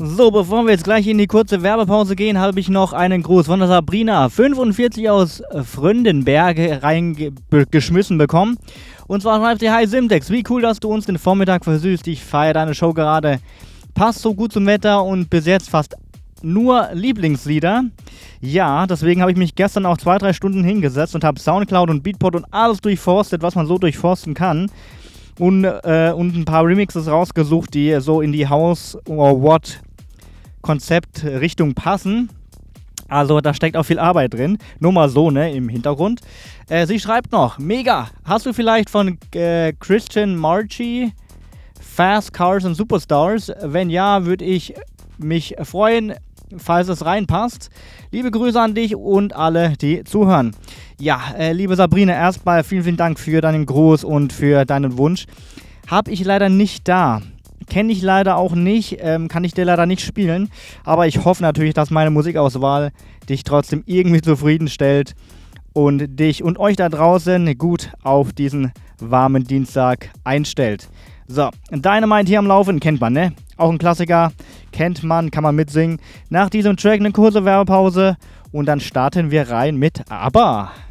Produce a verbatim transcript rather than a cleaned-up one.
So, bevor wir jetzt gleich in die kurze Werbepause gehen, habe ich noch einen Gruß von der Sabrina, fünfundvierzig aus Fröndenberg, reingeschmissen bekommen. Und zwar schreibt sie: Hi Simtex, wie cool, dass du uns den Vormittag versüßt. Ich feiere deine Show gerade. Passt so gut zum Wetter und bis jetzt fast nur Lieblingslieder. Ja, deswegen habe ich mich gestern auch zwei, drei Stunden hingesetzt und habe Soundcloud und Beatport und alles durchforstet, was man so durchforsten kann. Und, äh, und ein paar Remixes rausgesucht, die so in die House- or What-Konzept-Richtung passen. Also da steckt auch viel Arbeit drin. Nur mal so, ne, im Hintergrund. Äh, sie schreibt noch: Mega! Hast du vielleicht von äh, Christian Marchi Fast Cars and Superstars? Wenn ja, würde ich mich freuen, falls es reinpasst. Liebe Grüße an dich und alle, die zuhören. Ja, äh, liebe Sabrina, erstmal vielen, vielen Dank für deinen Gruß und für deinen Wunsch. Hab ich leider nicht da. Kenne ich leider auch nicht, ähm, kann ich dir leider nicht spielen. Aber ich hoffe natürlich, dass meine Musikauswahl dich trotzdem irgendwie zufriedenstellt und dich und euch da draußen gut auf diesen warmen Dienstag einstellt. So, Dynamite hier am Laufen, kennt man, ne? Auch ein Klassiker, kennt man, kann man mitsingen. Nach diesem Track eine kurze Werbepause und dann starten wir rein mit ABBA.